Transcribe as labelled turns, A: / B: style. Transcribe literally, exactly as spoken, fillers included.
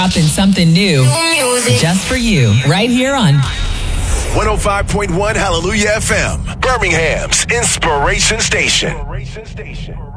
A: Dropping something new just for you right here on
B: one oh five point one Hallelujah F M, Birmingham's Inspiration Station.